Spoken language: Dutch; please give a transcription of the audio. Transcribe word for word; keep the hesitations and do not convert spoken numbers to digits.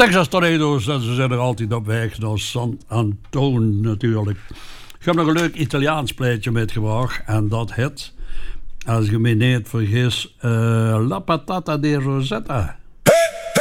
Texas Tornado's, ze zijn er altijd op weg naar San Antonio natuurlijk. Ik heb nog een leuk Italiaans plaatje metgebracht en dat heet, als je me niet vergis, uh, La Patata di Rosetta.